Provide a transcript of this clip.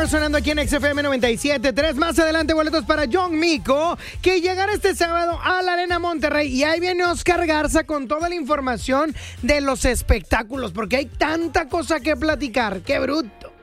sonando aquí en XFM 97.3. Más adelante, boletos para John Mico, que llegará este sábado a la Arena Monterrey. Y ahí viene Oscar Garza con toda la información de los espectáculos, porque hay tanta cosa que platicar. ¡Qué bruto!